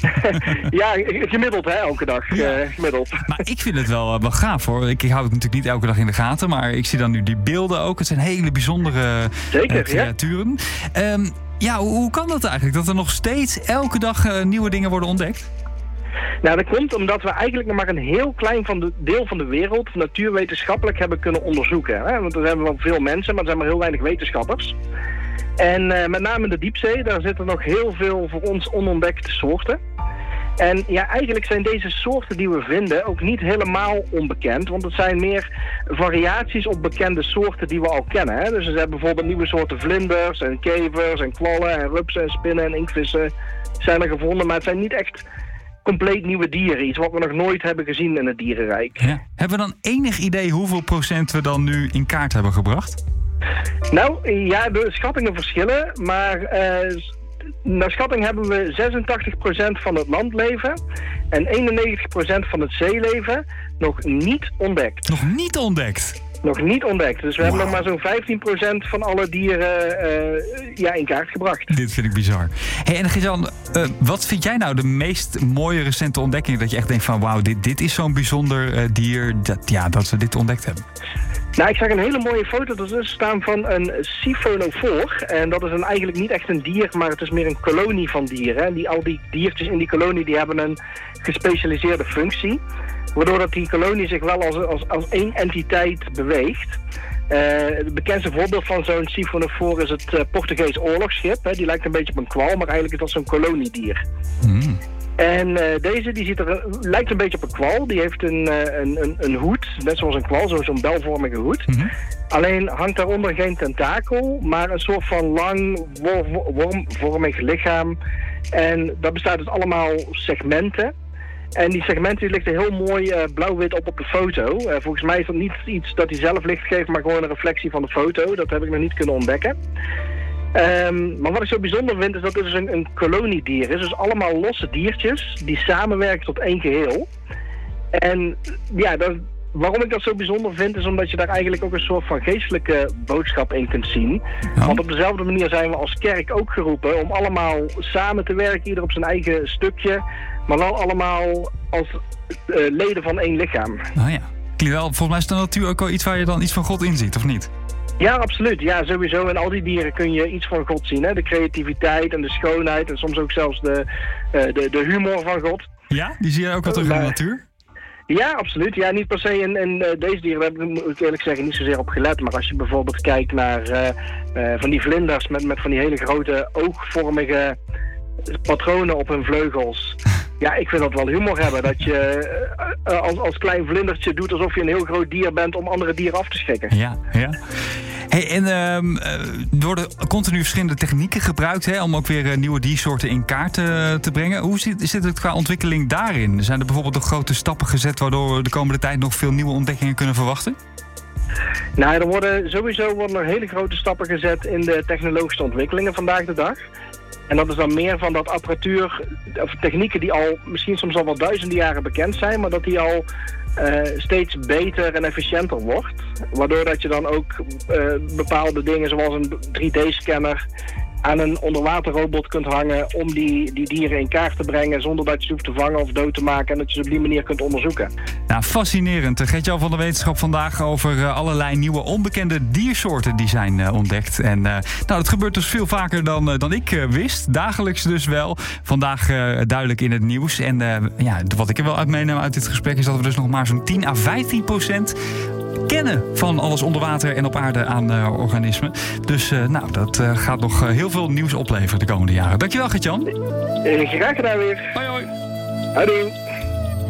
Ja, gemiddeld elke dag. Ja. Gemiddeld. Maar ik vind het wel gaaf hoor. Ik hou het natuurlijk niet elke dag in de gaten, maar ik zie dan nu die beelden ook. Het zijn hele bijzondere creaturen. Ja. Hoe kan dat eigenlijk? Dat er nog steeds elke dag nieuwe dingen worden ontdekt? Nou, dat komt omdat we eigenlijk nog maar een heel klein deel van de wereld natuurwetenschappelijk hebben kunnen onderzoeken. Hè? Want er zijn wel veel mensen, maar er zijn maar heel weinig wetenschappers. En met name in de diepzee, daar zitten nog heel veel voor ons onontdekte soorten. En ja, eigenlijk zijn deze soorten die we vinden ook niet helemaal onbekend. Want het zijn meer variaties op bekende soorten die we al kennen. Hè? Dus er zijn bijvoorbeeld nieuwe soorten vlinders en kevers en kwallen en rupsen en spinnen en inktvissen zijn er gevonden. Maar het zijn niet echt compleet nieuwe dieren. Iets wat we nog nooit hebben gezien in het dierenrijk. Ja. Hebben we dan enig idee hoeveel procent we dan nu in kaart hebben gebracht? Nou, ja, de schattingen verschillen. Maar naar schatting hebben we 86% van het landleven en 91% van het zeeleven nog niet ontdekt. Nog niet ontdekt? Nog niet ontdekt. Dus we hebben nog maar zo'n 15% van alle dieren in kaart gebracht. Dit vind ik bizar. Hey, en Gert-Jan, wat vind jij nou de meest mooie recente ontdekking? Dat je echt denkt van wauw, dit is zo'n bijzonder dier dat we dit ontdekt hebben. Nou, ik zag een hele mooie foto ertussen staan van een siphonofoor. En dat is eigenlijk niet echt een dier, maar het is meer een kolonie van dieren. En al die diertjes in die kolonie die hebben een gespecialiseerde functie. Waardoor dat die kolonie zich wel als één entiteit beweegt. Het bekendste voorbeeld van zo'n siphonofoor is het Portugees oorlogsschip. Die lijkt een beetje op een kwal, maar eigenlijk is dat zo'n koloniedier. Mm. En deze die lijkt een beetje op een kwal. Die heeft een hoed, net zoals een kwal, zo'n belvormige hoed. Mm-hmm. Alleen hangt daaronder geen tentakel, maar een soort van lang wormvormig lichaam. En dat bestaat uit allemaal segmenten. En die segmenten liggen heel mooi blauw-wit op de foto. Volgens mij is dat niet iets dat hij zelf licht geeft, maar gewoon een reflectie van de foto. Dat heb ik nog niet kunnen ontdekken. Maar wat ik zo bijzonder vind, is dat het dus een koloniedier is. Dus allemaal losse diertjes die samenwerken tot één geheel. En ja, waarom ik dat zo bijzonder vind, is omdat je daar eigenlijk ook een soort van geestelijke boodschap in kunt zien. Ja. Want op dezelfde manier zijn we als kerk ook geroepen om allemaal samen te werken, ieder op zijn eigen stukje. Maar wel allemaal als leden van één lichaam. Nou ja, volgens mij is de natuur ook wel iets waar je dan iets van God in ziet, of niet? Ja, absoluut. Ja, sowieso. In al die dieren kun je iets van God zien. Hè? De creativiteit en de schoonheid en soms ook zelfs de humor van God. Ja, die zie je ook wel terug in de natuur? Ja, absoluut. Ja, niet per se in deze dieren, daar heb ik, moet ik eerlijk zeggen, niet zozeer op gelet. Maar als je bijvoorbeeld kijkt naar van die vlinders met van die hele grote oogvormige patronen op hun vleugels. Ja, ik vind dat wel humor hebben. Dat je als klein vlindertje doet alsof je een heel groot dier bent om andere dieren af te schrikken. Ja. Hey, en worden continu verschillende technieken gebruikt om ook weer nieuwe diersoorten in kaart te brengen. Hoe zit het qua ontwikkeling daarin? Zijn er bijvoorbeeld nog grote stappen gezet waardoor we de komende tijd nog veel nieuwe ontdekkingen kunnen verwachten? Nou, er worden hele grote stappen gezet in de technologische ontwikkelingen vandaag de dag. En dat is dan meer van dat apparatuur, of technieken die al misschien soms al wel duizenden jaren bekend zijn, maar dat die al steeds beter en efficiënter wordt. Waardoor dat je dan ook bepaalde dingen zoals een 3D-scanner aan een onderwaterrobot kunt hangen om die dieren in kaart te brengen zonder dat je ze hoeft te vangen of dood te maken en dat je ze op die manier kunt onderzoeken. Nou, fascinerend. Gert-Jan van de Wetenschap vandaag over allerlei nieuwe onbekende diersoorten die zijn ontdekt. En dat gebeurt dus veel vaker dan ik wist. Dagelijks dus wel. Vandaag duidelijk in het nieuws. En wat ik er wel uit meeneem uit dit gesprek is dat we dus nog maar zo'n 10 à 15% kennen van alles onder water en op aarde aan organismen. Dus dat gaat nog heel veel nieuws opleveren de komende jaren. Dankjewel, Gert-Jan. Graag gedaan weer. Hoi hoi. Houdoe.